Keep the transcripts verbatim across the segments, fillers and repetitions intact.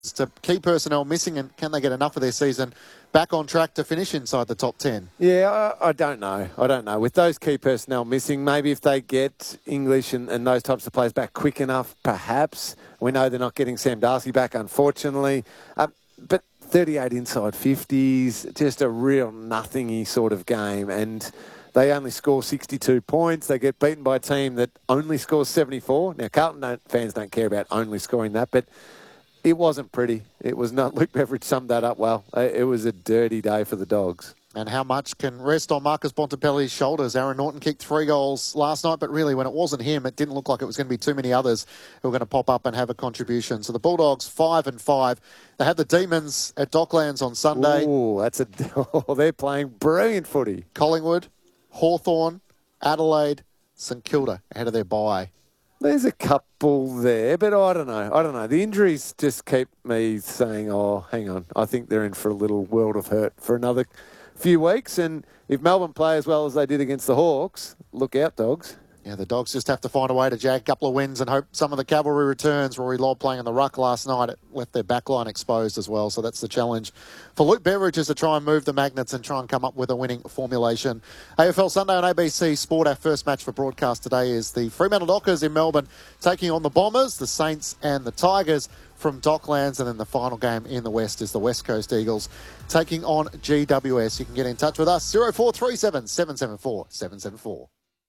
to key personnel missing, and can they get enough of their season back on track to finish inside the top ten? Yeah, I, I don't know. I don't know. With those key personnel missing, maybe if they get English and, and those types of players back quick enough, perhaps. We know they're not getting Sam Darcy back, unfortunately. Uh, but thirty-eight inside fifties, just a real nothingy sort of game. And they only score sixty-two points. They get beaten by a team that only scores seventy-four. Now, Carlton don't, fans don't care about only scoring that, but it wasn't pretty. It was not. Luke Beveridge summed that up well. It was a dirty day for the Dogs. And how much can rest on Marcus Bontempelli's shoulders? Aaron Norton kicked three goals last night, but really when it wasn't him, it didn't look like it was going to be too many others who were going to pop up and have a contribution. So the Bulldogs, five and five. They had the Demons at Docklands on Sunday. Oh, that's a... Oh, they're playing brilliant footy. Collingwood, Hawthorn, Adelaide, St Kilda ahead of their bye. There's a couple there, but I don't know. I don't know. The injuries just keep me saying, oh, hang on. I think they're in for a little world of hurt for another few weeks. And if Melbourne play as well as they did against the Hawks, look out, Dogs. Yeah, the Dogs just have to find a way to jag a couple of wins and hope some of the cavalry returns. Rory Lobb playing in the ruck last night. It left their backline exposed as well. So that's the challenge for Luke Beveridge, is to try and move the magnets and try and come up with a winning formulation. A F L Sunday on A B C Sport. Our first match for broadcast today is the Fremantle Dockers in Melbourne taking on the Bombers, the Saints and the Tigers from Docklands. And then the final game in the West is the West Coast Eagles taking on G W S. You can get in touch with us, oh four three seven, seven seven four, seven seven four.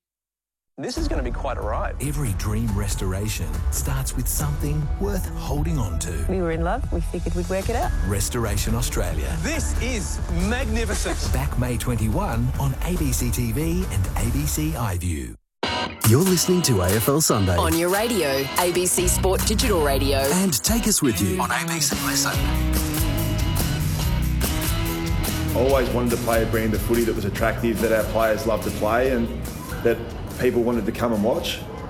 This is going to be quite a ride. Every dream restoration starts with something worth holding on to. We were in love. We figured we'd work it out. Restoration Australia. This is magnificent. Back May twenty-first on A B C T V and A B C iView. You're listening to A F L Sunday. On your radio, A B C Sport Digital Radio. And take us with you on A B C Listen. Always wanted to play a brand of footy that was attractive, that our players loved to play and that people wanted to come and watch.